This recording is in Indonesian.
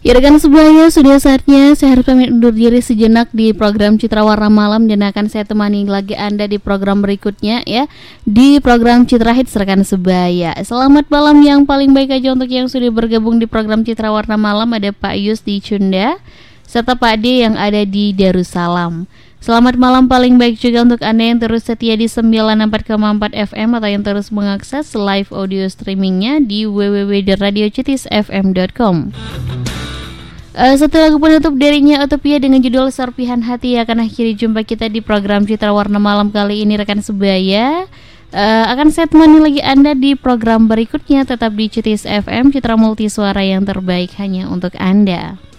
Ya rekan sebaya, sudah saatnya saya harus pamit undur diri sejenak di program Citra Warna Malam dan akan saya temani lagi Anda di program berikutnya ya, di program Citra Hits rekan sebaya. Selamat malam yang paling baik aja untuk yang sudah bergabung di program Citra Warna Malam. Ada Pak Yus di Cunda serta Pak D yang ada di Darussalam. Selamat malam paling baik juga untuk Anda yang terus setia di 94,4 FM atau yang terus mengakses live audio streamingnya di www.radiocetisfm.com. Satu lagu penutup darinya Utopia dengan judul Serpihan Hati akan akhiri jumpa kita di program Citra Warna Malam kali ini rekan sebaya. Akan saya temani lagi Anda di program berikutnya, tetap di Cetis FM, Citra Multi Suara yang terbaik hanya untuk Anda.